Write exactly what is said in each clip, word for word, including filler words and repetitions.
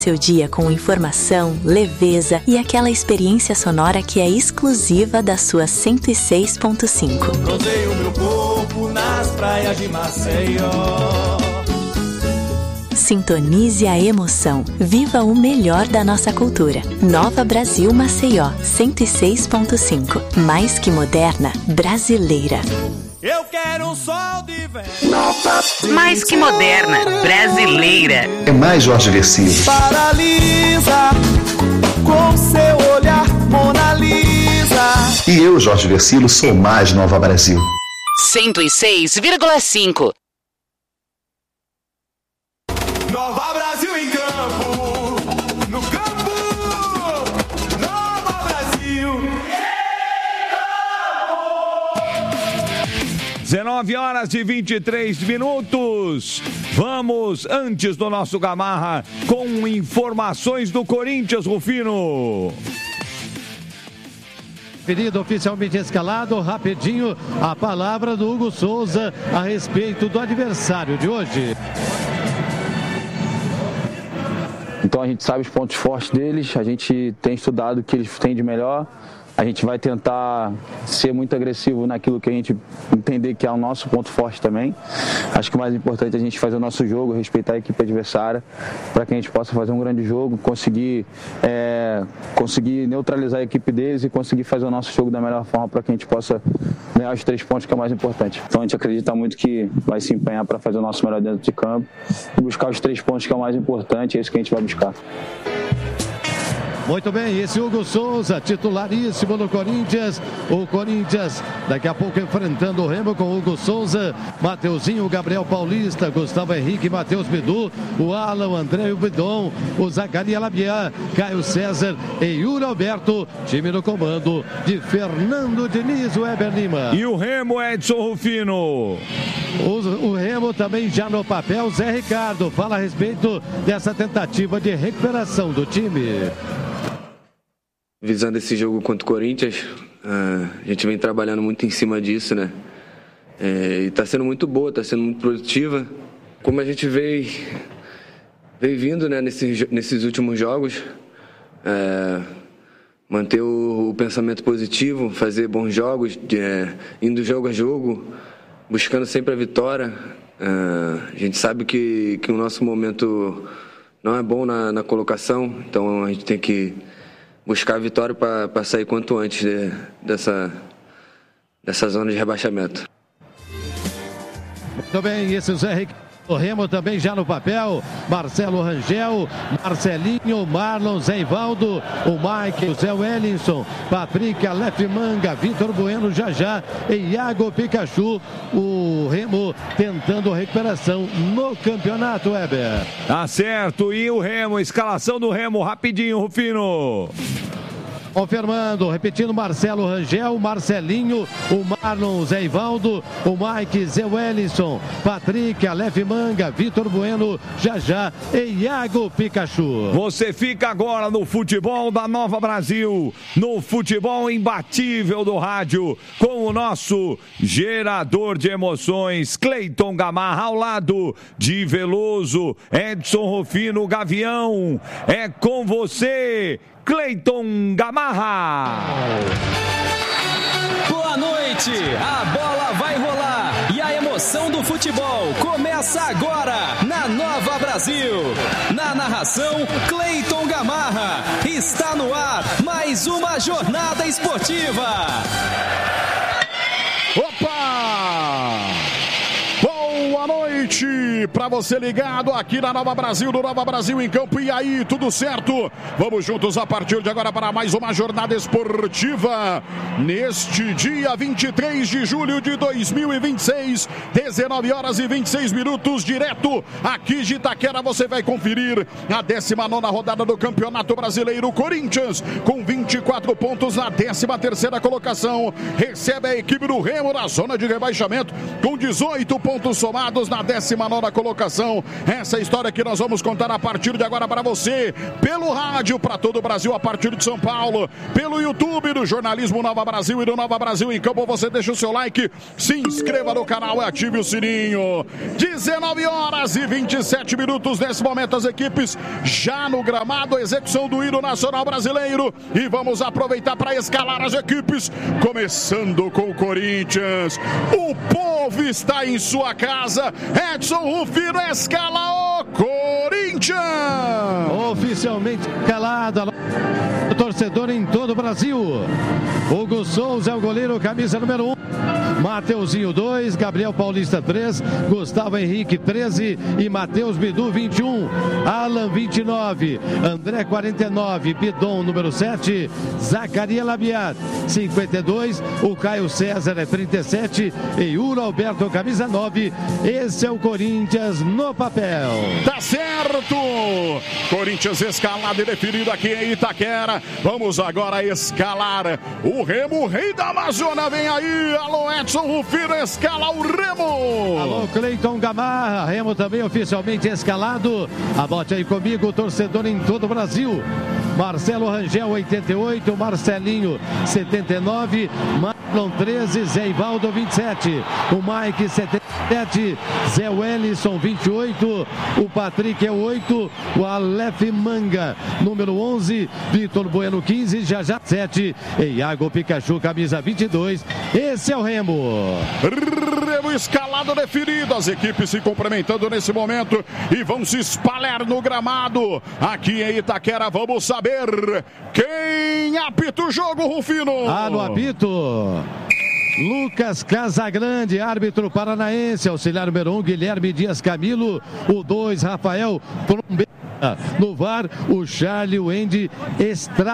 Seu dia com informação, leveza e aquela experiência sonora que é exclusiva da sua cento e seis ponto cinco. Rodeio meu corpo nas praias de Maceió. Sintonize a emoção. Viva o melhor da nossa cultura. Nova Brasil Maceió, cento e seis ponto cinco. Mais que moderna, brasileira. Eu quero um sol de verão. Mais que moderna, brasileira. É mais Jorge Versilo. Paralisa com seu olhar, Mona Lisa. E eu, Jorge Versilo, sou mais Nova Brasil. cento e seis vírgula cinco. Nova Brasil em campo. No campo. Nova Brasil. dezenove horas e vinte e três minutos. Vamos, antes do nosso Gamarra, com informações do Corinthians, Rufino. Pedido oficialmente escalado, rapidinho, a palavra do Hugo Souza a respeito do adversário de hoje. Então a gente sabe os pontos fortes deles, a gente tem estudado o que eles têm de melhor. A gente vai tentar ser muito agressivo naquilo que a gente entender que é o nosso ponto forte também. Acho que o mais importante é a gente fazer o nosso jogo, respeitar a equipe adversária, para que a gente possa fazer um grande jogo, conseguir, é, conseguir neutralizar a equipe deles e conseguir fazer o nosso jogo da melhor forma para que a gente possa ganhar os três pontos, que é o mais importante. Então a gente acredita muito que vai se empenhar para fazer o nosso melhor dentro de campo e buscar os três pontos, que é o mais importante, é isso que a gente vai buscar. Muito bem, esse Hugo Souza, titularíssimo no Corinthians. O Corinthians daqui a pouco enfrentando o Remo com Hugo Souza, Mateuzinho, Gabriel Paulista, Gustavo Henrique, Matheus Bidu, o Alan, o André e o Bidon, o Zacarias Labian, Caio César e Yuri Alberto. Time no comando de Fernando Diniz, o Weber Lima. E o Remo, Edson Rufino. O, o Remo também já no papel, Zé Ricardo fala a respeito dessa tentativa de recuperação do time. Visando esse jogo contra o Corinthians, uh, a gente vem trabalhando muito em cima disso, né? É, e está sendo muito boa, está sendo muito produtiva. Como a gente veio, veio vindo, né, nesses, nesses últimos jogos, é, manter o, o pensamento positivo, fazer bons jogos, de, é, indo jogo a jogo, buscando sempre a vitória. É, a gente sabe que, que o nosso momento não é bom na, na colocação, então a gente tem que buscar a vitória para sair quanto antes de, dessa, dessa zona de rebaixamento. Muito bem, esse é o Zé Ricardo. O Remo também já no papel, Marcelo Rangel, Marcelinho, Marlon, Zé Ivaldo, o Mike, o Zé Wellington, Patrick, Aleph Manga, Vitor Bueno, Jajá e Iago Pikachu. O Remo tentando recuperação no campeonato, Weber. Tá certo, e o Remo, escalação do Remo, rapidinho, Rufino. Confirmando, repetindo, Marcelo Rangel, Marcelinho, o Marlon, o Zé Ivaldo, o Mike, Zé Wellington, Patrick, Aleph Manga, Vitor Bueno, Jajá e Iago Pikachu. Você fica agora no futebol da Nova Brasil, no futebol imbatível do rádio, com o nosso gerador de emoções, Cleiton Gamarra, ao lado de Veloso, Edson Rufino, Gavião. É com você, Cleiton Gamarra. Boa noite, a bola vai rolar e a emoção do futebol começa agora na Nova Brasil. Na narração, Cleiton Gamarra. Está no ar mais uma jornada esportiva. Opa! Boa noite para você ligado aqui na Nova Brasil, do Nova Brasil em Campo. E aí, tudo certo? Vamos juntos a partir de agora para mais uma jornada esportiva. Neste dia vinte e três de julho de dois mil e vinte e seis, dezenove horas e vinte e seis minutos, direto aqui de Itaquera, você vai conferir a décima nona rodada do Campeonato Brasileiro. Corinthians com vinte e quatro pontos na décima terceira colocação. Recebe a equipe do Remo na zona de rebaixamento com dezoito pontos somados na décima décima nona colocação. Essa história que nós vamos contar a partir de agora para você, pelo rádio, para todo o Brasil, a partir de São Paulo, pelo YouTube do Jornalismo Nova Brasil e do Nova Brasil em Campo. Você deixa o seu like, se inscreva no canal e ative o sininho. dezenove horas e vinte e sete minutos nesse momento, as equipes já no gramado, a execução do hino nacional brasileiro, e vamos aproveitar para escalar as equipes, começando com o Corinthians. O povo está em sua casa. Edson Rufino escala o Corinthians. Oficialmente escalada, o torcedor em todo o Brasil. Hugo Souza é o goleiro, camisa número um. Mateuzinho dois, Gabriel Paulista três, Gustavo Henrique treze e Matheus Bidu vinte e um, Alan vinte e nove, André quarenta e nove, Bidon número sete, Zacaria Labiat cinquenta e dois, o Caio César é trinta e sete e Yuro Alberto camisa nove. Esse é o Corinthians no papel. Tá certo! Corinthians escalado e definido aqui em Itaquera. Vamos agora escalar o Remo, o rei da Amazônia. Vem aí, alô Edson Rufino, escala o Remo. Alô Cleiton Gamarra, Remo também oficialmente escalado. Anote aí comigo, torcedor em todo o Brasil. Marcelo Rangel oitenta e oito, Marcelinho setenta e nove, Marlon treze, Zé Ivaldo vinte e sete, o Mike setenta e sete, Zé Wellison vinte e oito, o Patrick é oito, o Aleph Manga número onze, Vitor Bueno quinze, Jajá sete, e Iago Pikachu camisa vinte e dois. Esse é o Remo. Remo escalado definido, as equipes se cumprimentando nesse momento e vão se espalhar no gramado aqui em Itaquera. Vamos saber quem apita o jogo, Rufino. Ah, no apito Lucas Casagrande, árbitro paranaense, auxiliar número um, Guilherme Dias Camilo, o dois, Rafael Trombeta, no V A R, o Charlie Wendy Estrada.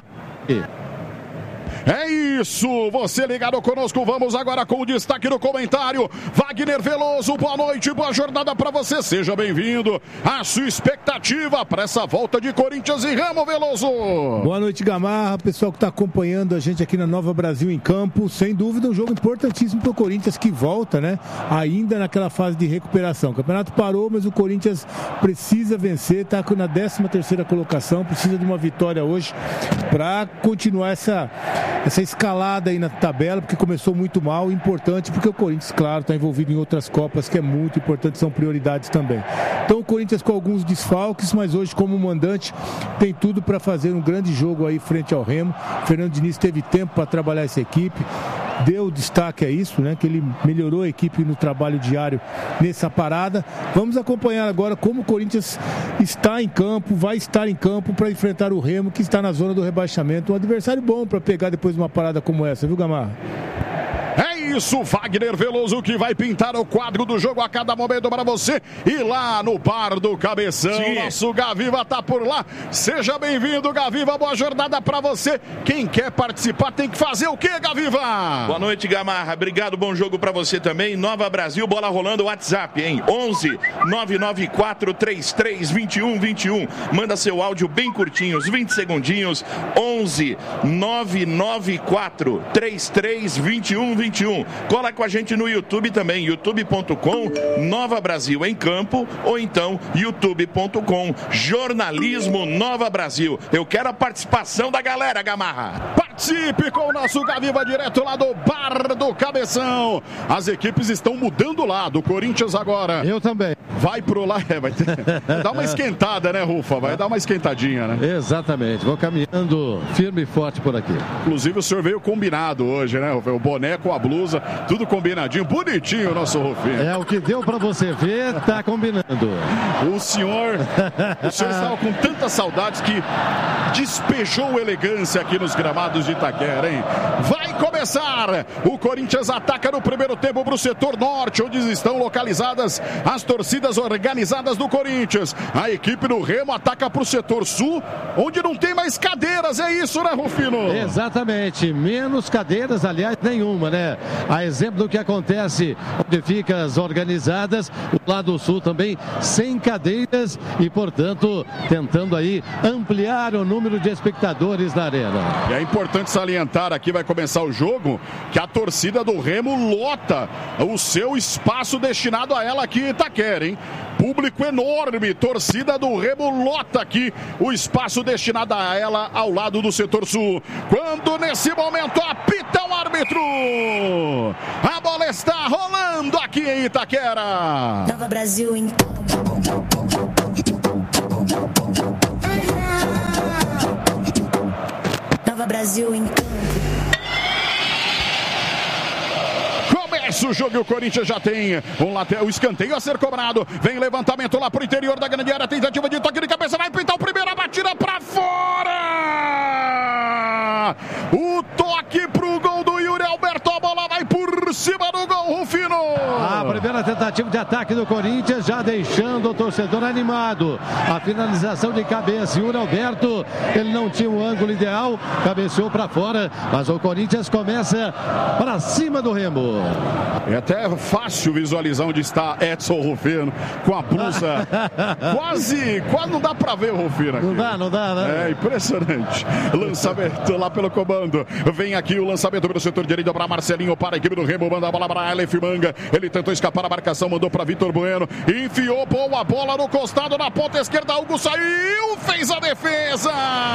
É isso, você ligado conosco, vamos agora com o destaque do comentário. Wagner Veloso, boa noite, boa jornada para você, seja bem-vindo. A sua expectativa para essa volta de Corinthians e Remo, Veloso. Boa noite, Gamarra, pessoal que está acompanhando a gente aqui na Nova Brasil em Campo. Sem dúvida um jogo importantíssimo para o Corinthians, que volta, né, ainda naquela fase de recuperação. O campeonato parou, mas o Corinthians precisa vencer, está na décima terceira colocação, precisa de uma vitória hoje para continuar essa... essa escalada aí na tabela, porque começou muito mal, importante, porque o Corinthians, claro, está envolvido em outras Copas, que é muito importante, são prioridades também. Então o Corinthians com alguns desfalques, mas hoje como mandante tem tudo para fazer um grande jogo aí frente ao Remo. O Fernando Diniz teve tempo para trabalhar essa equipe, deu destaque a isso, né, que ele melhorou a equipe no trabalho diário nessa parada. Vamos acompanhar agora como o Corinthians está em campo, vai estar em campo para enfrentar o Remo, que está na zona do rebaixamento. Um adversário bom para pegar depois de uma parada como essa, viu, Gamarra? É isso, Wagner Veloso, que vai pintar o quadro do jogo a cada momento para você. E lá no Bar do Cabeção, sim, nosso Gaviva tá por lá. Seja bem-vindo, Gaviva, boa jornada para você. Quem quer participar tem que fazer o quê, Gaviva? Boa noite, Gamarra, obrigado, bom jogo para você também. Nova Brasil, bola rolando, WhatsApp, hein? onze nove nove quatro três três dois um dois um. Manda seu áudio bem curtinho, uns vinte segundinhos. onze nove nove quatro três três dois um dois um. Cola com a gente no YouTube também, youtube ponto com Nova Brasil em Campo, ou então youtube ponto com Jornalismo Nova Brasil. Eu quero a participação da galera, Gamarra. Participe com o nosso Gaviva direto lá do Bar do Cabeção. As equipes estão mudando lá, do Corinthians agora. Eu também. Vai pro lá, é, vai, ter, vai dar uma esquentada, né, Rufa? Vai dar uma esquentadinha, né? Exatamente, vou caminhando firme e forte por aqui. Inclusive o senhor veio combinado hoje, né, Rufa? O boné com a blusa, tudo combinadinho, bonitinho o nosso Rufinho. É o que deu pra você ver, tá combinando. O senhor, o senhor estava com tantas saudades que despejou elegância aqui nos gramados de Itaquera, hein? Vai começar! O Corinthians ataca no primeiro tempo pro setor norte, onde estão localizadas as torcidas organizadas do Corinthians. A equipe do Remo ataca pro setor sul, onde não tem mais cadeiras, é isso, né, Rufino? Exatamente, menos cadeiras, aliás, nenhuma, né? A exemplo do que acontece onde ficam as organizadas, o lado sul também sem cadeiras e, portanto, tentando aí ampliar o número de espectadores na arena. E é importante salientar, aqui vai começar o jogo, que a torcida do Remo lota o seu espaço destinado a ela aqui em Itaquera, hein? Público enorme, torcida do Remo lota aqui o espaço destinado a ela ao lado do setor sul. Quando nesse momento apita o árbitro, a bola está rolando aqui em Itaquera. Nova Brasil em Nova Brasil em Começa o jogo e o Corinthians já tem um lateral, o escanteio a ser cobrado. Vem levantamento lá pro interior da grande área, tentativa de toque de cabeça, vai pintar o primeiro, a batida pra fora. O toque pro gol do Yuri Alberto, a bola vai por cima do gol, Rufino. A primeira tentativa de ataque do Corinthians, já deixando o torcedor animado. A finalização de cabeça, Yuri Alberto, ele não tinha o ângulo ideal, cabeceou para fora, mas o Corinthians começa para cima do Remo. É até fácil visualizar onde está Edson Rufino, com a blusa quase, quase não dá para ver o Rufino aqui. Não dá, não dá, né? É impressionante. Lançamento lá pelo comando. Vem aqui o lançamento pelo setor direito para Marcelinho, para a equipe do Remo, manda a bola para Aleph Manga. Ele tentou escapar a marcação, mandou para Vitor Bueno, enfiou boa bola no costado, na ponta esquerda, Hugo saiu, fez a defesa.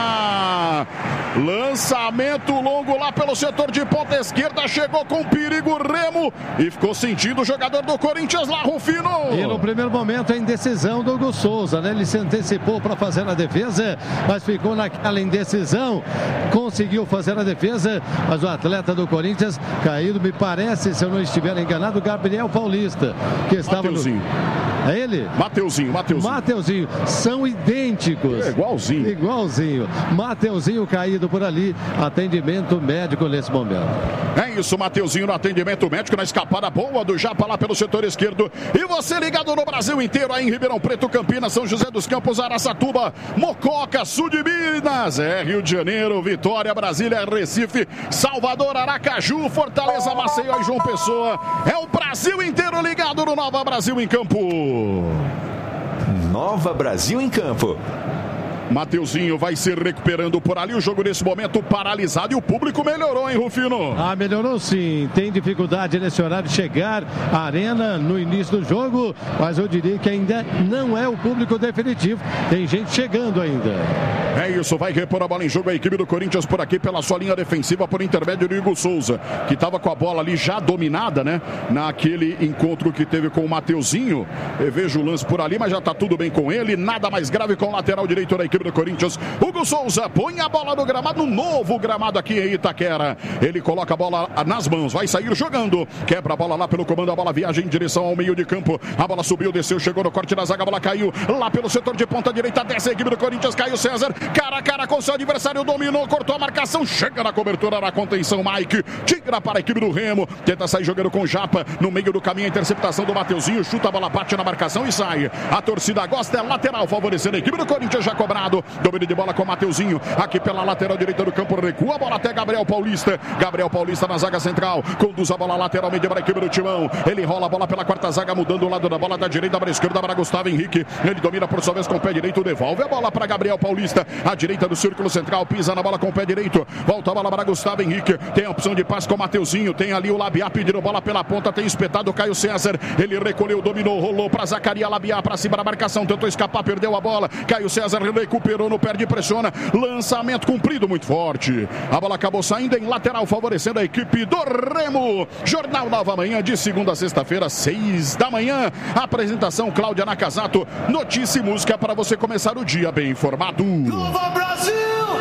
Lançamento longo lá pelo setor de ponta esquerda, chegou com perigo Remo e ficou sentindo o jogador do Corinthians lá, Rufino. E no primeiro momento a indecisão do Hugo Souza, né? Ele se antecipou para fazer a defesa, mas ficou naquela indecisão, conseguiu fazer a defesa, mas o atleta do Corinthians caído, me parece, se eu não estiver enganado, Gabriel Paulista, que estava Mateuzinho. no... É ele? Mateuzinho, Mateuzinho. Mateuzinho, são idênticos. É igualzinho. Igualzinho. Mateuzinho caído por ali, atendimento médico nesse momento. É isso, Mateuzinho no atendimento médico, na escapada boa do Japa lá pelo setor esquerdo. E você ligado no Brasil inteiro, aí em Ribeirão Preto, Campinas, São José dos Campos, Araçatuba, Mococa, sul de Minas, é Rio de Janeiro, Vitória, Brasília, Recife, Salvador, Aracaju, Fortaleza, Maceió e João Pessoa. É o Brasil inteiro ligado no Nova Brasil em Campo. Nova Brasil em Campo. Mateuzinho vai se recuperando por ali, o jogo nesse momento paralisado e o público melhorou, hein, Rufino? Ah, melhorou sim, tem dificuldade nesse horário de chegar à arena no início do jogo, mas eu diria que ainda não é o público definitivo, tem gente chegando ainda. É isso, vai repor a bola em jogo a equipe do Corinthians por aqui pela sua linha defensiva por intermédio do Hugo Souza, que estava com a bola ali já dominada, né, naquele encontro que teve com o Mateuzinho. Eu vejo o lance por ali, mas já está tudo bem com ele, nada mais grave com o lateral direito da equipe do Corinthians. Hugo Souza põe a bola no gramado, no novo gramado aqui em Itaquera. Ele coloca a bola nas mãos, vai sair jogando, quebra a bola lá pelo comando, a bola viaja em direção ao meio de campo, a bola subiu, desceu, chegou no corte da zaga, a bola caiu lá pelo setor de ponta direita, desce a equipe do Corinthians, Caio César, cara a cara com seu adversário, dominou, cortou a marcação, chega na cobertura, na contenção, Mike, tira para a equipe do Remo, tenta sair jogando com Japa, no meio do caminho a interceptação do Mateuzinho, chuta a bola, bate na marcação e sai. A torcida gosta, é lateral, favorecendo a equipe do Corinthians, já cobrado. Domínio de bola com o Mateuzinho, aqui pela lateral direita do campo, recua a bola até Gabriel Paulista, Gabriel Paulista na zaga central, conduz a bola lateralmente para a equipe do Timão, ele rola a bola pela quarta zaga, mudando o lado da bola da direita para a esquerda para Gustavo Henrique, ele domina por sua vez com o pé direito, devolve a bola para Gabriel Paulista, a direita do círculo central, pisa na bola com o pé direito, volta a bola para Gustavo Henrique, tem a opção de passe com o Mateuzinho, tem ali o Labiá pedindo bola pela ponta, tem espetado o Caio César, ele recolheu, dominou, rolou para Zacaria Labiá, para cima da marcação, tentou escapar, perdeu a bola, Caio César recuperou no pé de pressiona, lançamento cumprido muito forte, a bola acabou saindo em lateral, favorecendo a equipe do Remo. Jornal Nova Manhã, de segunda a sexta-feira, seis da manhã, apresentação Cláudia Nakazato, notícia e música para você começar o dia bem informado. Nova Brasil!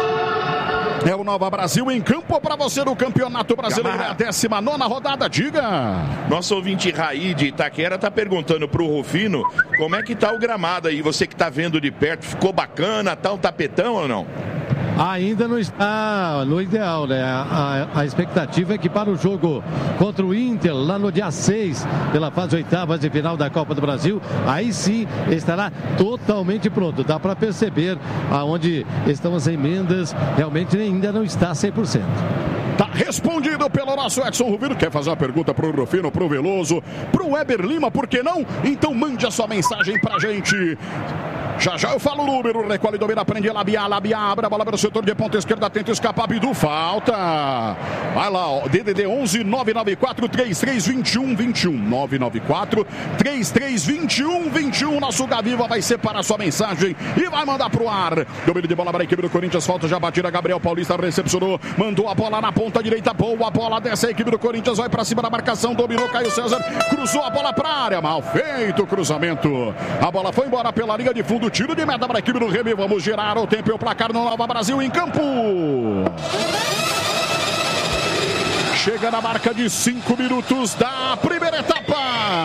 É o Nova Brasil em campo para você no Campeonato Brasileiro, é a décima nona rodada, diga. Nosso ouvinte Raí de Itaquera está perguntando para o Rufino como é que tá o gramado aí, você que está vendo de perto, ficou bacana, tá um tapetão ou não? Ainda não está no ideal, né? A, a, a expectativa é que para o jogo contra o Inter, lá no dia seis, pela fase oitavas de final da Copa do Brasil, aí sim estará totalmente pronto. Dá para perceber aonde estão as emendas, realmente ainda não está cem por cento. Tá respondido pelo nosso Edson Rubino. Quer fazer uma pergunta pro Rufino, pro Veloso, pro Weber Lima, por que não? Então mande a sua mensagem pra gente. Já já eu falo o número, recolhe, domina, prende, labia, labia, abre a bola para o setor de ponta esquerda, tenta escapar, Bidu, falta. Vai lá, ó, D D D onze nove nove quatro três três dois um dois um, nove nove quatro três três dois um dois um, nosso Gaviva vai separar sua mensagem e vai mandar pro ar. Domínio de bola para a equipe do Corinthians, falta já batida, Gabriel Paulista recepcionou, mandou a bola na ponta direita, boa a bola, desce a equipe do Corinthians, vai para cima da marcação, dominou, Caio César, cruzou a bola para a área, mal feito o cruzamento. A bola foi embora pela linha de fundo, tiro de meta para a equipe do Remy. Vamos girar o tempo e o placar no Nova Brasil em campo. Chega na marca de cinco minutos da primeira etapa.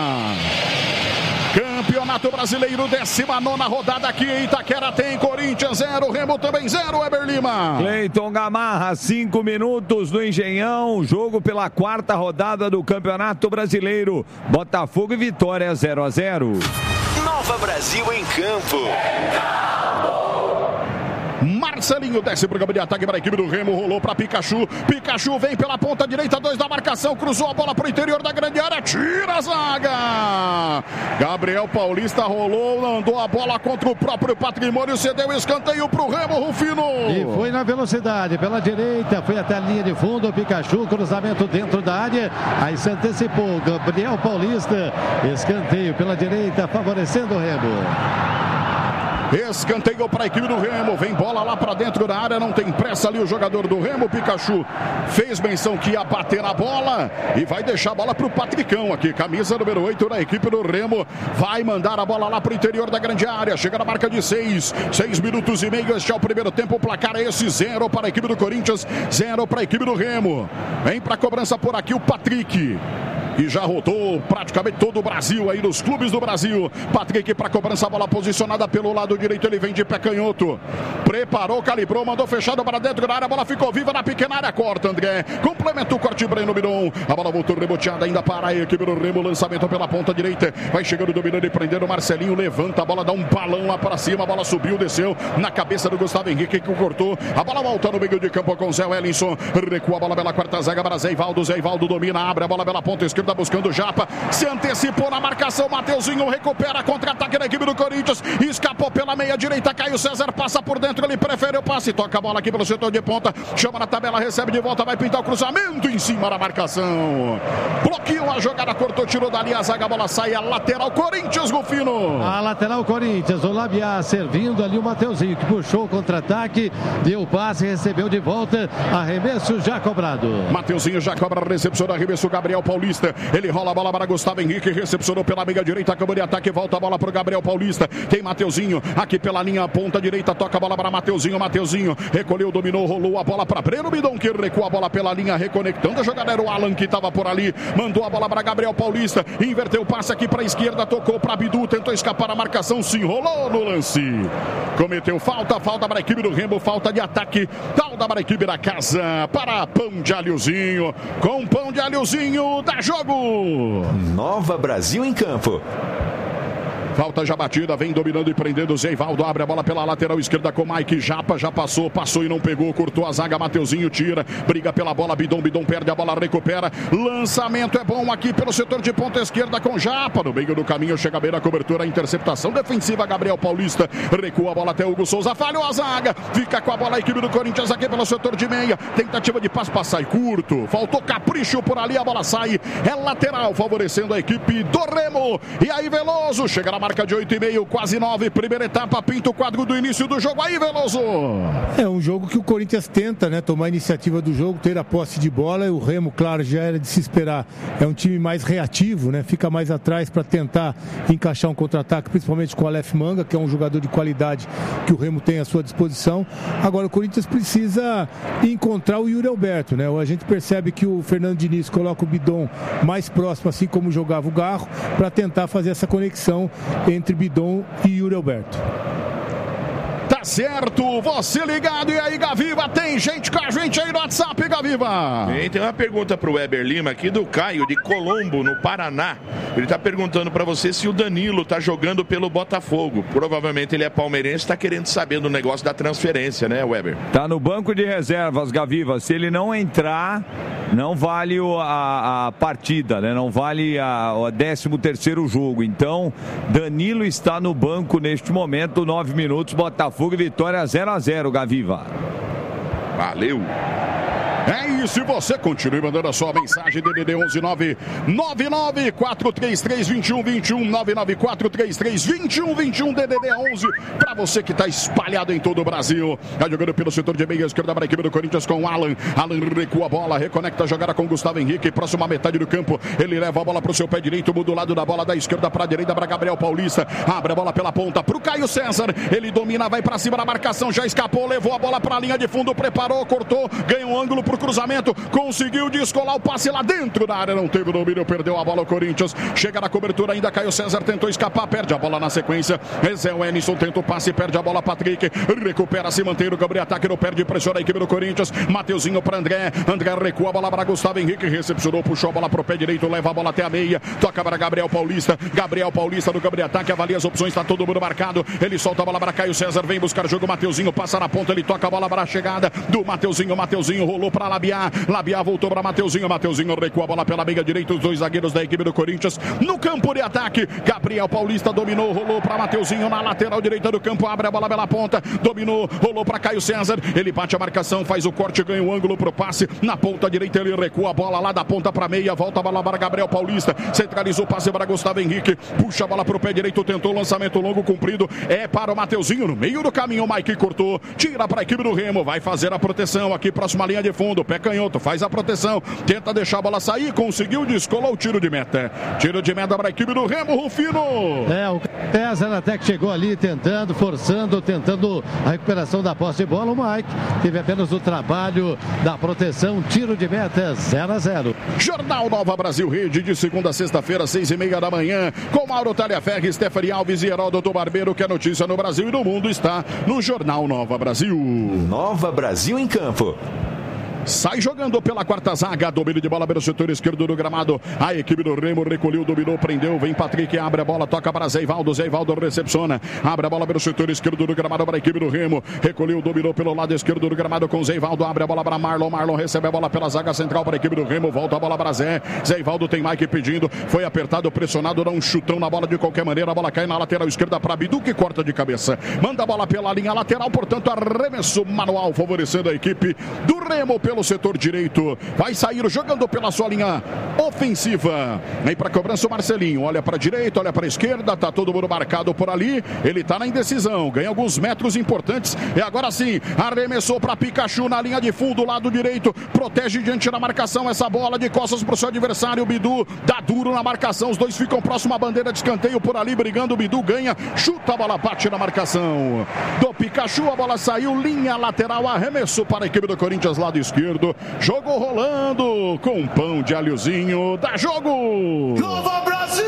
Campeonato Brasileiro, décima nona rodada aqui em Itaquera. Tem Corinthians zero, Remo também zero, Weber Lima. Cleiton Gamarra, cinco minutos no Engenhão. Jogo pela quarta rodada do Campeonato Brasileiro. Botafogo e Vitória zero a zero. Nova Brasil em campo. Marcelinho desce pro campo de ataque para a equipe do Remo, rolou para Pikachu. Pikachu vem pela ponta direita, dois da marcação, cruzou a bola pro interior da grande área, tira a zaga. Gabriel Paulista rolou, andou a bola contra o próprio patrimônio, cedeu escanteio pro Remo, Rufino. E foi na velocidade, pela direita, foi até a linha de fundo, Pikachu, cruzamento dentro da área, aí se antecipou, Gabriel Paulista, escanteio pela direita, favorecendo o Remo. Escanteio para a equipe do Remo, vem bola lá para dentro da área, não tem pressa ali o jogador do Remo, Pikachu fez menção que ia bater na bola e vai deixar a bola para o Patricão aqui, camisa número oito da equipe do Remo, vai mandar a bola lá para o interior da grande área, chega na marca de seis, seis minutos e meio, este é o primeiro tempo, o placar é esse, zero para a equipe do Corinthians, zero para a equipe do Remo, vem para a cobrança por aqui o Patrick. E já rodou praticamente todo o Brasil aí nos clubes do Brasil. Patrick para cobrança, a bola posicionada pelo lado direito, ele vem de pé canhoto. Preparou, calibrou, mandou fechado para dentro da área, a bola ficou viva na pequena área, corta André. Complementa o corte Breno Biron. A bola voltou reboteada ainda para a equipe do Remo, lançamento pela ponta direita. Vai chegando, dominando e prendendo o Marcelinho, levanta a bola, dá um balão lá para cima, a bola subiu, desceu na cabeça do Gustavo Henrique que cortou. A bola volta no meio de campo com Zé Wellington. Recua a bola pela quarta zaga para Zé Ivaldo. Zé Ivaldo domina, abre a bola pela ponta esquerda, buscando o Japa, se antecipou na marcação, Mateuzinho recupera contra-ataque da equipe do Corinthians, escapou pela meia direita, Caio César passa por dentro, ele prefere o passe, toca a bola aqui pelo setor de ponta, chama na tabela, recebe de volta, vai pintar o cruzamento em cima da marcação, bloqueou a jogada, cortou, tirou dali a zaga, a bola sai, a lateral Corinthians, Rufino. A lateral Corinthians, o Labiá servindo ali o Mateuzinho, que puxou o contra-ataque, deu o passe, recebeu de volta, arremesso já cobrado. Mateuzinho já cobra, recepção do arremesso, Gabriel Paulista, ele rola a bola para Gustavo Henrique, recepcionou pela meia direita, acabou de ataque, volta a bola para o Gabriel Paulista, tem Mateuzinho aqui pela linha ponta direita, toca a bola para Mateuzinho, Mateuzinho recolheu, dominou, rolou a bola para Breno Bidon, que recua a bola pela linha, reconectando a jogada, era o Alan que estava por ali, mandou a bola para Gabriel Paulista, inverteu o passe aqui para a esquerda, tocou para Bidu, tentou escapar a marcação, se enrolou no lance, cometeu falta, falta para a equipe do Remo, falta de ataque, falta para a equipe da casa, para Pão de Alhozinho, com Pão de Alhozinho, dá jogo. Nova Brasil em campo. Falta já batida, vem dominando e prendendo o Zé Ivaldo, abre a bola pela lateral esquerda com Mike Japa, já passou, passou e não pegou, cortou a zaga, Mateuzinho tira, briga pela bola, Bidon, Bidon perde a bola, recupera, lançamento é bom aqui pelo setor de ponta esquerda com Japa, no meio do caminho, chega bem na cobertura, a interceptação defensiva, Gabriel Paulista, recua a bola até Hugo Souza, falhou a zaga, fica com a bola a equipe do Corinthians aqui pelo setor de meia, tentativa de passe, sai curto, faltou capricho por ali, a bola sai, é lateral, favorecendo a equipe do Remo, e aí Veloso, chega na marca de oito e meio, quase nove, primeira etapa, pinta o quadro do início do jogo, aí Veloso. É um jogo que o Corinthians tenta, né, tomar a iniciativa do jogo, ter a posse de bola, e o Remo, claro, já era de se esperar, é um time mais reativo, né, fica mais atrás para tentar encaixar um contra-ataque, principalmente com o Aleph Manga, que é um jogador de qualidade que o Remo tem à sua disposição. Agora o Corinthians precisa encontrar o Yuri Alberto, né, a gente percebe que o Fernando Diniz coloca o Bidon mais próximo, assim como jogava o Garro, para tentar fazer essa conexão entre Bidon e Yuri Alberto. Tá certo, você ligado. E aí, Gaviva, tem gente com a gente aí no WhatsApp, Gaviva. Bem, tem uma pergunta pro Weber Lima aqui do Caio de Colombo, no Paraná. Ele tá perguntando pra você se o Danilo tá jogando pelo Botafogo. Provavelmente ele é palmeirense, tá querendo saber do negócio da transferência, né, Weber? Tá no banco de reservas, Gaviva. Se ele não entrar, não vale o, a, a partida, né? Não vale a, o décimo terceiro jogo. Então, Danilo está no banco neste momento, nove minutos, Botafogo e Vitória zero a zero, Gaviva. Valeu. É isso, e você continue mandando a sua mensagem, D D D onze nove nove nove quatro três três dois um dois um, nove nove quatro três três dois um dois um, D D D onze, para você que está espalhado em todo o Brasil. Tá jogando pelo setor de meia esquerda para a equipe do Corinthians com o Alan. Alan recua a bola, reconecta a jogada com o Gustavo Henrique, próxima metade do campo, ele leva a bola para o seu pé direito, muda o lado da bola da esquerda para a direita para Gabriel Paulista, abre a bola pela ponta para o Caio César, ele domina, vai para cima da marcação, já escapou, levou a bola para a linha de fundo, preparou, cortou, ganha um ângulo para o cruzamento, conseguiu descolar o passe lá dentro da área, não teve domínio, perdeu a bola o Corinthians, chega na cobertura ainda, Caio César tentou escapar, perde a bola na sequência, Zé Wellington tenta o passe, perde a bola, Patrick, recupera, se mantém no campo ataque, não perde, pressiona a equipe do Corinthians, Mateuzinho para André, André recua a bola para Gustavo Henrique, recepcionou, puxou a bola pro pé direito, leva a bola até a meia, toca para Gabriel Paulista, Gabriel Paulista no campo de ataque, avalia as opções, está todo mundo marcado, ele solta a bola para Caio César, vem buscar jogo, Mateuzinho passa na ponta, ele toca a bola para a chegada do Mateuzinho, Mateuzinho rolou para Labiá, Labiá voltou para Mateuzinho, Mateuzinho recua a bola pela meia direita, os dois zagueiros da equipe do Corinthians no campo de ataque, Gabriel Paulista dominou, rolou para Mateuzinho na lateral direita do campo, abre a bola pela ponta, dominou, rolou para Caio César, ele bate a marcação, faz o corte, ganha o ângulo pro passe, na ponta direita ele recua a bola lá da ponta para meia, volta a bola para Gabriel Paulista, centralizou o passe para Gustavo Henrique, puxa a bola pro pé direito, tentou o lançamento longo, comprido, é para o Mateuzinho, no meio do caminho, o Mike cortou, tira para a equipe do Remo, vai fazer a proteção aqui, próxima linha de fundo, pé canhoto, faz a proteção, tenta deixar a bola sair, conseguiu, descolou o tiro de meta, tiro de meta para a equipe do Remo, Rufino. É, o César até que chegou ali tentando, forçando, tentando a recuperação da posse de bola, o Mike teve apenas o trabalho da proteção, tiro de meta, zero a zero. Jornal Nova Brasil Rede, de segunda a sexta-feira, seis e meia da manhã, com Mauro Talhaferri, Stephanie Alves e Heródoto Barbeiro, que é notícia no Brasil e no mundo está no Jornal Nova Brasil. Nova Brasil em campo. Sai jogando pela quarta zaga, domínio de bola pelo setor esquerdo do gramado, a equipe do Remo recolheu, dominou, prendeu, vem Patrick, abre a bola, toca para Zé Ivaldo, Zé Ivaldo recepciona, abre a bola pelo setor esquerdo do gramado para a equipe do Remo, recolheu, dominou pelo lado esquerdo do gramado com Zé Ivaldo, abre a bola para Marlon, Marlon recebe a bola pela zaga central para a equipe do Remo, volta a bola para Zé, Zé Ivaldo tem Mike pedindo, foi apertado, pressionado, dá um chutão na bola de qualquer maneira, a bola cai na lateral esquerda para Bidu, que corta de cabeça, manda a bola pela linha lateral, portanto arremesso manual, favorecendo a equipe do Remo pelo setor direito. Vai sair jogando pela sua linha ofensiva. Vem para cobrança o Marcelinho. Olha para a direita, olha para a esquerda. Tá todo mundo marcado por ali. Ele tá na indecisão. Ganha alguns metros importantes. E agora sim, arremessou para Pikachu na linha de fundo, lado direito. Protege diante da marcação essa bola de costas para o seu adversário. O Bidu dá duro na marcação. Os dois ficam próximo à bandeira de escanteio por ali, brigando. O Bidu ganha, chuta a bola, bate na marcação do Pikachu. A bola saiu, linha lateral. Arremesso para a equipe do Corinthians, lado esquerdo. Jogo rolando com pão de alhozinho. Dá jogo! Nova Brasil!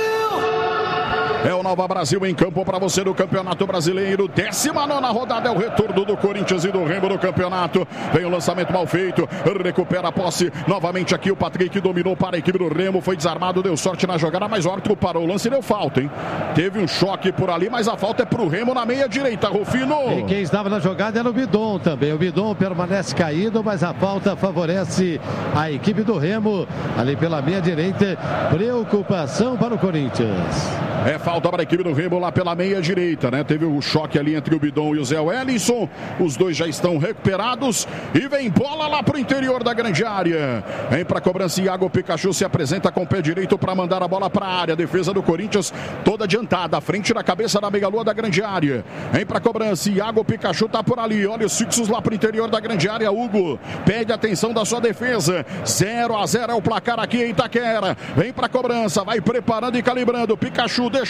É o Nova Brasil em campo para você do Campeonato Brasileiro. décima nona rodada é o retorno do Corinthians e do Remo no campeonato. Vem o lançamento mal feito. Recupera a posse. Novamente aqui o Patrick dominou para a equipe do Remo. Foi desarmado, deu sorte na jogada, mas o árbitro parou o lance e deu falta, hein? Teve um choque por ali, mas a falta é para o Remo na meia direita, Rufino. E quem estava na jogada era o Bidon também. O Bidon permanece caído, mas a falta favorece a equipe do Remo ali pela meia direita. Preocupação para o Corinthians. É falta para a equipe do Remo lá pela meia direita, né? Teve um choque ali entre o Bidon e o Zé Wellington. Os dois já estão recuperados. E vem bola lá para o interior da grande área. Vem para a cobrança. Iago Pikachu se apresenta com o pé direito para mandar a bola para a área. Defesa do Corinthians toda adiantada. À frente da cabeça da meia-lua da grande área. Vem para a cobrança. Iago Pikachu tá por ali. Olha os fixos lá para o interior da grande área. Hugo pede atenção da sua defesa. zero a zero é o placar aqui em Itaquera. Vem para a cobrança. Vai preparando e calibrando. Pikachu deixou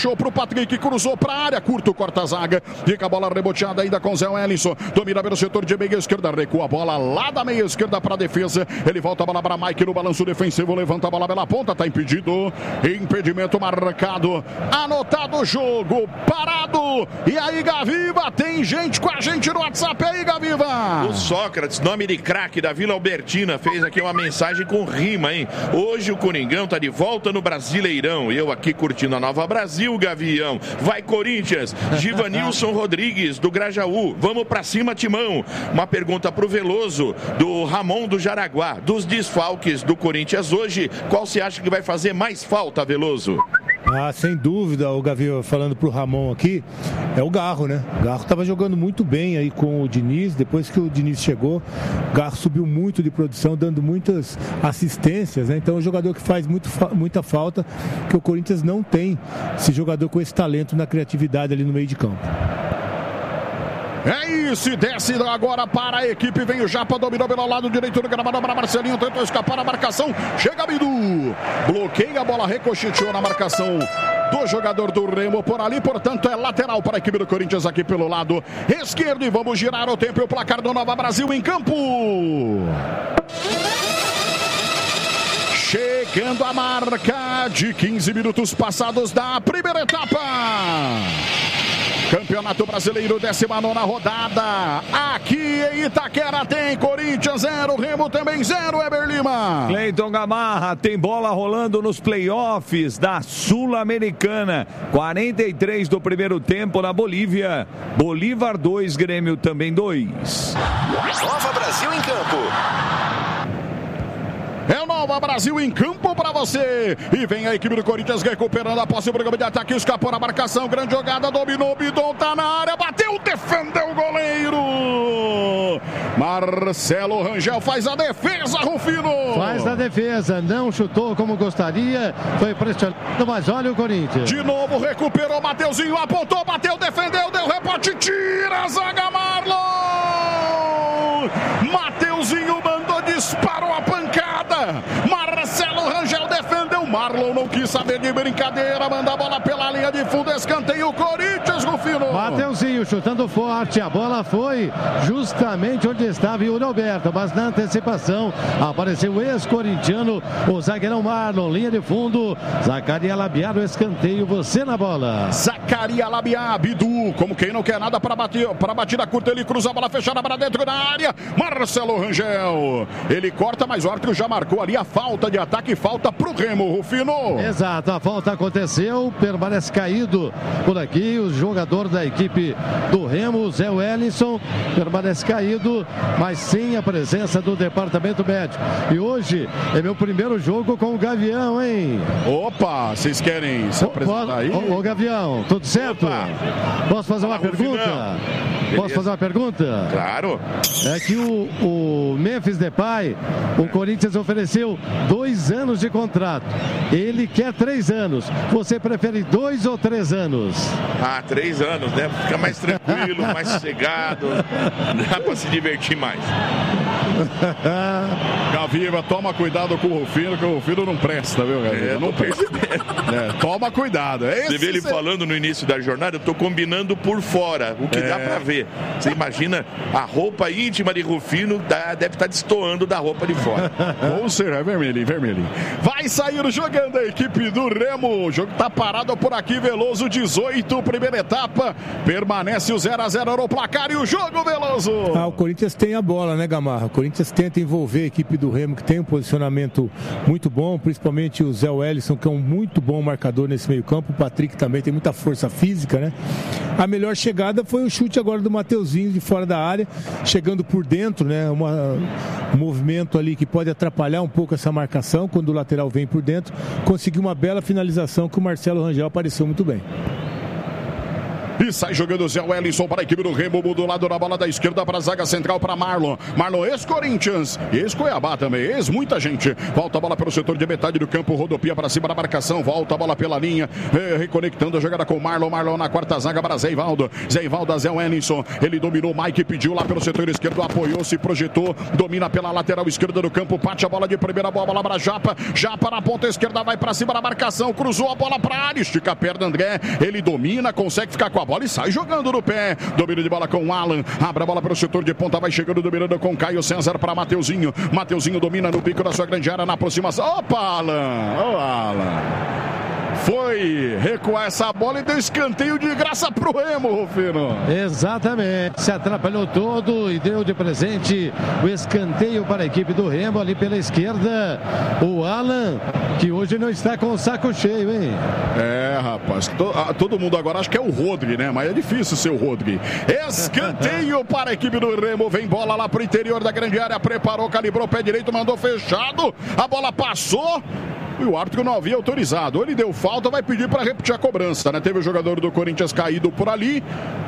fechou pro Patrick, cruzou pra área, curto, corta a zaga. Fica a bola reboteada ainda com o Zé Wellington. Domina pelo setor de meia esquerda, recua a bola lá da meia esquerda pra defesa. Ele volta a bola para Mike no balanço defensivo, levanta a bola pela ponta, tá impedido. Impedimento marcado. Anotado o jogo, parado. E aí, Gaviva, tem gente com a gente no WhatsApp aí, Gaviva. O Sócrates, nome de craque da Vila Albertina, fez aqui uma mensagem com rima, hein? Hoje o Coringão tá de volta no Brasileirão. Eu aqui curtindo a Nova Brasil, Gavião. Vai, Corinthians. Givanilson Rodrigues, do Grajaú. Vamos pra cima, Timão. Uma pergunta pro Veloso, do Ramon do Jaraguá. Dos desfalques do Corinthians hoje, qual você acha que vai fazer mais falta, Veloso? Ah, sem dúvida, o Gavi falando pro Ramon aqui, é o Garro, né? O Garro tava jogando muito bem aí com o Diniz, depois que o Diniz chegou, o Garro subiu muito de produção, dando muitas assistências, né? Então é um jogador que faz muito, muita falta, que o Corinthians não tem esse jogador com esse talento na criatividade ali no meio de campo. É isso, e desce agora para a equipe, vem o Japa, dominou pelo lado direito do gramado para Marcelinho, tentou escapar da marcação, chega Bidu, bloqueia a bola, ricocheteou na marcação do jogador do Remo por ali, portanto é lateral para a equipe do Corinthians aqui pelo lado esquerdo, e vamos girar o tempo e o placar do Nova Brasil em campo. Chegando a marca de quinze minutos passados da primeira etapa. Campeonato Brasileiro, décima nona rodada. Aqui em Itaquera tem Corinthians zero, Remo também zero, Eber Lima. Cleiton Gamarra, tem bola rolando nos playoffs da Sul-Americana. quarenta e três do primeiro tempo na Bolívia. Bolívar dois, Grêmio também dois. Nova Brasil em campo. É o Nova Brasil em campo para você. E vem a equipe do Corinthians recuperando a posse. O programa de ataque escapou na marcação. Grande jogada, dominou. Bidon tá na área. Bateu, defendeu o goleiro. Marcelo Rangel faz a defesa, Rufino. Faz a defesa. Não chutou como gostaria. Foi pressionado, mas olha o Corinthians. De novo recuperou. Mateuzinho apontou, bateu, defendeu, deu rebote. Tira a zaga, Marlon. Mateuzinho mandou, disparou a pancada. Marcelo Rangel defendeu. Marlon não quis saber de brincadeira. Manda a bola pela linha de fundo. Escanteio, Corinthians, Rufino. Mateuzinho chutando forte. A bola foi justamente onde estava o Roberto. Mas na antecipação apareceu o ex-corintiano, o zagueirão Marlon. Linha de fundo. Zacaria Labiá no escanteio. Você na bola. Zacaria Labiá. Bidu, como quem não quer nada para bater, para batida curta. Ele cruza a bola fechada para dentro da área. Marcelo Rangel. Ele corta, mas o árbitro já marcou ali a falta de ataque. Falta pro Remo, Rufino. Exato, a falta aconteceu, permanece caído por aqui o jogador da equipe do Remo, Zé Wellington, permanece caído, mas sem a presença do departamento médico. E hoje é meu primeiro jogo com o Gavião, hein? Opa, vocês querem se apresentar aí? Ô, ô Gavião, tudo certo? Opa. Posso fazer uma Fala, pergunta? Rufinão. Posso fazer uma pergunta? Claro. É que o, o Memphis Depay, o Corinthians ofereceu dois anos de contrato. Ele quer três anos. Você prefere dois ou três anos? Ah, três anos, né? Fica mais tranquilo, mais sossegado. Dá pra se divertir mais. Gaviva, toma cuidado com o Rufino, que o Rufino não presta, viu, Gaviva? É, não percebendo. É, toma cuidado. É Você vê ele cê... falando no início da jornada, eu tô combinando por fora, o que é. dá pra ver. Você imagina a roupa íntima de Rufino, deve estar destoando da roupa de fora. Ou seja, é vermelho, vermelho. Vai sair jogando a equipe do Remo. O jogo tá parado por aqui, Veloso, dezoito, primeira etapa. Permanece o zero a zero no placar e o jogo, Veloso. Ah, o Corinthians tem a bola, né, Gamarra? O Corinthians tenta envolver a equipe do Remo, que tem um posicionamento muito bom, principalmente o Zé Wellington, que é um muito bom marcador nesse meio campo. O Patrick também tem muita força física, né? A melhor chegada foi o chute agora do Mateuzinho de fora da área, chegando por dentro, né? Uma, um movimento ali que pode atrapalhar um pouco essa marcação quando o lateral vem por dentro. Conseguiu uma bela finalização que o Marcelo Rangel apareceu muito bem. E sai jogando o Zé Wellington para a equipe do Remo. Do lado da bola da esquerda para a zaga central para Marlon. Marlon, ex-Corinthians, ex-Cuiabá também, ex-muita gente. Volta a bola pelo setor de metade do campo. Rodopia para cima da marcação. Volta a bola pela linha. É, reconectando a jogada com Marlon. Marlon na quarta zaga para Zé Ivaldo. Zé Ivaldo, Zé Wellington. Ele dominou. Mike pediu lá pelo setor esquerdo. Apoiou, se projetou. Domina pela lateral esquerda do campo. Bate a bola de primeira bola, bola para Japa. Japa na ponta esquerda. Vai para cima da marcação. Cruzou a bola para a área. Estica a perna, André. Ele domina, consegue ficar com a bola e sai jogando no pé. Domínio de bola com o Alan. Abre a bola para o setor de ponta. Vai chegando, dominando com Caio César para Mateuzinho. Mateuzinho domina no pico da sua grande área na aproximação. Opa, Alan! Ô, Alan! Foi recuar essa bola e deu escanteio de graça pro Remo, Rufino. Exatamente. Se atrapalhou todo e deu de presente o escanteio para a equipe do Remo ali pela esquerda. O Alan, que hoje não está com o saco cheio, hein? É, rapaz. To, a, todo mundo agora acha que é o Rodri, né? Mas é difícil ser o Rodri. Escanteio para a equipe do Remo. Vem bola lá pro interior da grande área. Preparou, calibrou o pé direito, mandou fechado. A bola passou. E o árbitro não havia autorizado. Ele deu falta, vai pedir para repetir a cobrança, né? Teve o jogador do Corinthians caído por ali.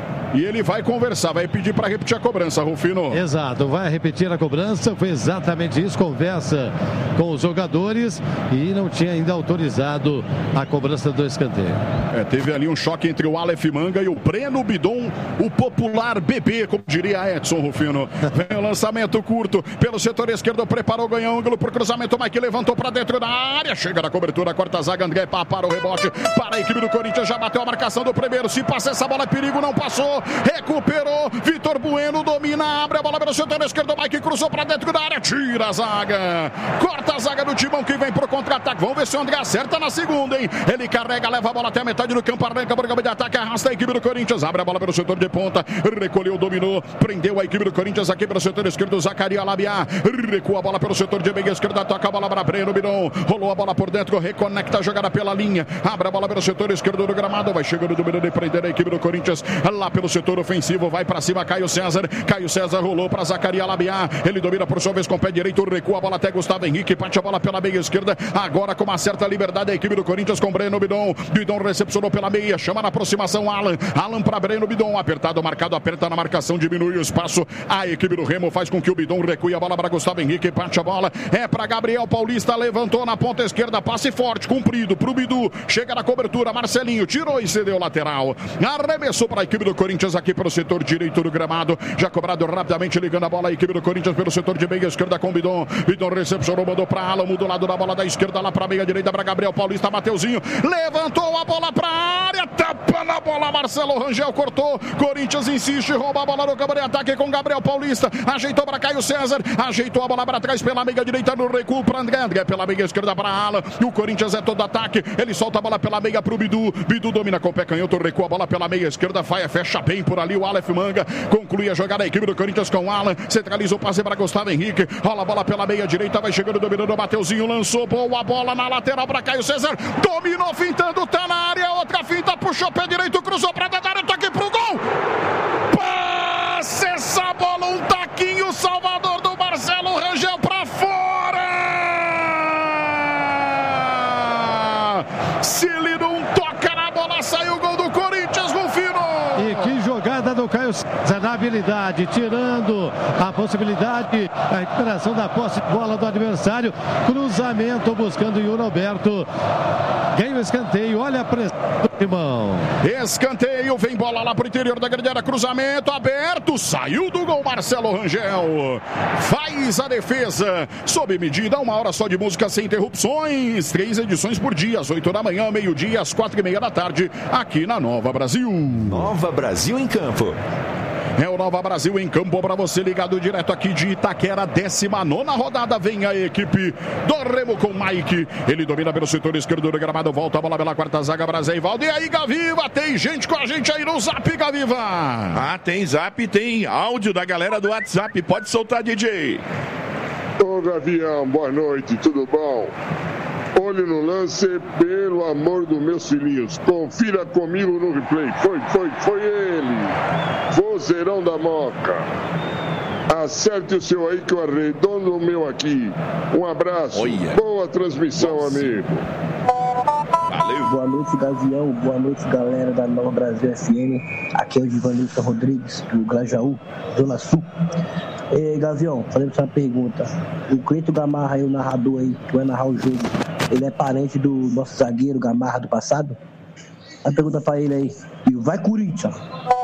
E ele vai conversar, vai pedir para repetir a cobrança, Rufino. Exato, vai repetir a cobrança. Foi exatamente isso, conversa com os jogadores e não tinha ainda autorizado a cobrança do escanteio. É, teve ali um choque entre o Aleph Manga e o Breno Bidon, o popular bebê, como diria Edson, Rufino. Vem o lançamento curto pelo setor esquerdo, preparou, ganhou ângulo pro cruzamento, Mike levantou para dentro da área, chega na cobertura, corta a zaga, André para o rebote, para a equipe do Corinthians, já bateu a marcação do primeiro, se passa essa bola é perigo, não passou. Recuperou, Vitor Bueno domina, abre a bola pelo setor esquerdo, Mike cruzou para dentro da área, tira a zaga, corta a zaga do Timão que vem pro contra-ataque, vamos ver se o André acerta na segunda, hein? Ele carrega, leva a bola até a metade do campo, arranca por campo de ataque, arrasta a equipe do Corinthians, abre a bola pelo setor de ponta, recolheu, dominou, prendeu a equipe do Corinthians aqui pelo setor esquerdo, Zacaria Labiá, recua a bola pelo setor de meia esquerda, toca a bola para Breno Bidon, rolou a bola por dentro, reconecta a jogada pela linha, abre a bola pelo setor esquerdo do gramado, vai chegando, dominando e prendendo a equipe do Corinthians, lá pelo setor ofensivo, vai para cima Caio César, Caio César rolou para Zacaria Labiá, ele domina por sua vez com o pé direito, recua a bola até Gustavo Henrique, bate a bola pela meia esquerda, agora com uma certa liberdade a equipe do Corinthians com Breno Bidon, Bidon recepcionou pela meia, chama na aproximação Alan, Alan para Breno Bidon, apertado, marcado, aperta na marcação, diminui o espaço, a equipe do Remo faz com que o Bidon recue a bola para Gustavo Henrique, bate a bola, é para Gabriel Paulista, levantou na ponta esquerda, passe forte, comprido pro Bidu, chega na cobertura, Marcelinho, tirou e cedeu lateral, arremessou para a equipe do Corinthians aqui pelo setor direito do gramado, já cobrado rapidamente, ligando a bola a equipe do Corinthians pelo setor de meia esquerda com Bidon, Bidon recepcionou, mandou para Alamo, do lado da bola da esquerda lá para meia direita para Gabriel Paulista, Mateuzinho, levantou a bola para a área, tapa na bola, Marcelo Rangel cortou, Corinthians insiste, rouba a bola no campo de ataque com Gabriel Paulista, ajeitou para Caio César, ajeitou a bola para trás pela meia direita no recuo para André, André pela meia esquerda para Alan, e o Corinthians é todo ataque, ele solta a bola pela meia para o Bidu, Bidu domina com o pé canhoto, recua a bola pela meia esquerda, vai, fecha bem por ali o Aleph Manga, conclui a jogada a equipe do Corinthians com o Alan, centraliza o passe para Gustavo Henrique, rola a bola pela meia direita, vai chegando, dominando o Mateuzinho, lançou boa bola na lateral para Caio César, dominou, fintando, tá na área, outra finta, puxou pé direito, cruzou para dentro da área, toque pro gol, passe essa bola, um taquinho, Salvador do Marcelo Rangel para fora, se ele não toca na bola, saiu o gol do Corinthians, Rufino. E que jogada do Caio César na habilidade, tirando a possibilidade, a recuperação da posse de bola do adversário, cruzamento buscando o Yuri Alberto, ganha o escanteio, olha a pressão do Timão. Escanteio, vem bola lá pro interior da grande área, cruzamento aberto, saiu do gol Marcelo Rangel, faz a defesa, sob medida, uma hora só de música sem interrupções, três edições por dia, às oito da manhã, meio-dia, às quatro e meia da tarde, aqui na Nova Brasil. Nova Brasil em campo. É o Nova Brasil em campo para você ligado direto aqui de Itaquera, décima nona rodada, vem a equipe do Remo com Mike, ele domina pelo setor esquerdo do gramado, volta a bola pela quarta zaga para Zé Ivaldo, e aí Gaviva, tem gente com a gente aí no Zap, Gaviva. Ah, tem Zap, tem áudio da galera do WhatsApp, pode soltar, D J. Ô Gavião, boa noite, tudo bom? Olho no lance, pelo amor dos meus filhinhos. Confira comigo no replay. Foi, foi, foi ele. Vozeirão da Moca. Acerte o seu aí que eu arredondo o meu aqui. Um abraço. Olha. Boa transmissão, Nossa. Amigo. Valeu. Boa noite, Gavião. Boa noite, galera da Nova Brasil F M. Aqui é o Givanilton Rodrigues, do Grajaú, Zona Sul. Ei, Gavião, fazendo uma pergunta. O Cleiton Gamarra aí, o narrador aí, que vai narrar o jogo, ele é parente do nosso zagueiro Gamarra do passado? A pergunta pra ele aí. E vai, Corinthians!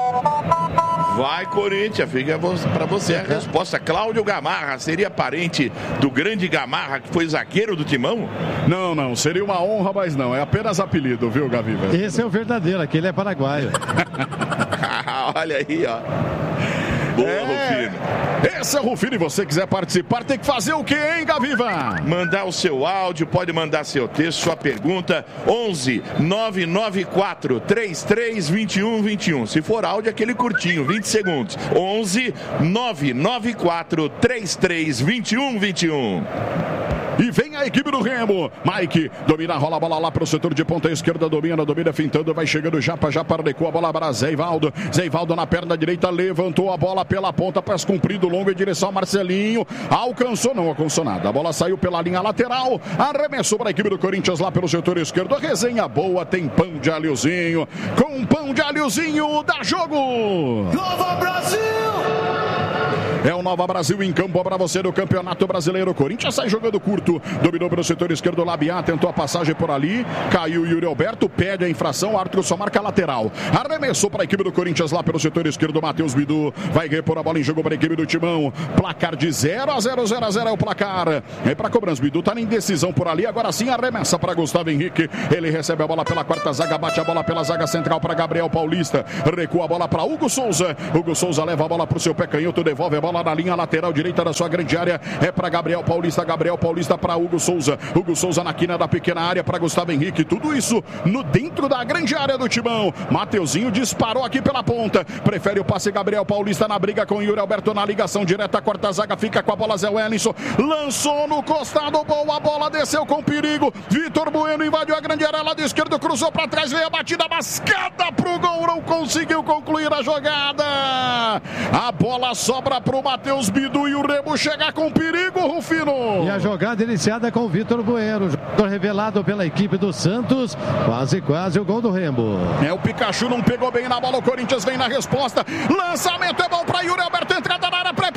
Vai, Corinthians, fica para você a resposta. Cláudio Gamarra seria parente do grande Gamarra, que foi zagueiro do Timão? Não, não, seria uma honra, mas não, é apenas apelido, viu, Gaviva? Esse é o verdadeiro, aquele é paraguaio. Olha aí, ó. Boa, é. Rufino. Esse é o Rufino, e você quiser participar, tem que fazer o quê, hein, Gaviva? Mandar o seu áudio, pode mandar seu texto, sua pergunta, onze nove nove quatro três três dois um dois um. Se for áudio, aquele curtinho, vinte segundos. onze nove nove quatro três três dois um dois um. E vem a equipe do Remo. Mike domina, rola a bola lá para o setor de ponta esquerda. Domina, domina, fintando. Vai chegando Japa, Japa recuou a bola para Zeivaldo. Zeivaldo na perna direita, levantou a bola pela ponta. Passe comprido, longo em direção ao Marcelinho. Alcançou, não alcançou nada. A bola saiu pela linha lateral. Arremessou para a equipe do Corinthians lá pelo setor esquerdo. A resenha boa, tem pão de alhozinho. Com pão de alhozinho, dá jogo. Nova Brasil! É o Nova Brasil em campo para você no Campeonato Brasileiro. Corinthians sai jogando curto. Dominou pelo setor esquerdo. Labiá tentou a passagem por ali. Caiu o Yuri Alberto. Pede a infração. O árbitro só marca lateral. Arremessou para a equipe do Corinthians lá pelo setor esquerdo. Matheus Bidu vai repor a bola em jogo para a equipe do Timão. Placar de zero a zero, zero a zero é o placar. É para cobrança. Bidu está na indecisão por ali. Agora sim arremessa para Gustavo Henrique. Ele recebe a bola pela quarta zaga. Bate a bola pela zaga central para Gabriel Paulista. Recua a bola para Hugo Souza. Hugo Souza leva a bola para o seu pé canhoto. Devolve a bola na linha lateral direita da sua grande área. É para Gabriel Paulista. Gabriel Paulista para Hugo Souza. Hugo Souza na quina da pequena área para Gustavo Henrique. Tudo isso no dentro da grande área do Timão. Mateuzinho disparou aqui pela ponta. Prefere o passe Gabriel Paulista na briga com Yuri Alberto na ligação direta. Quarta zaga fica com a bola Zé Wellington. Lançou no costado. Boa bola. Desceu com perigo. Vitor Bueno invadiu a grande área lá de esquerdo. Cruzou para trás. Veio a batida mascada pro gol. Não conseguiu concluir a jogada. A bola sobra pro Matheus Bidu e o Remo chega com perigo, Rufino. E a jogada iniciada com o Vitor Bueno, jogador revelado pela equipe do Santos. Quase, quase o gol do Remo. É, o Pikachu não pegou bem na bola, o Corinthians vem na resposta. Lançamento é bom para Yuri Alberto, entrada na área, prepara